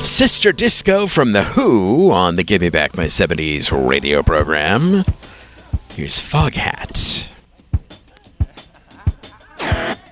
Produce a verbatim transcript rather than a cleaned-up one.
Sister Disco from The Who on the Give Me Back My seventies radio program. Here's Foghat.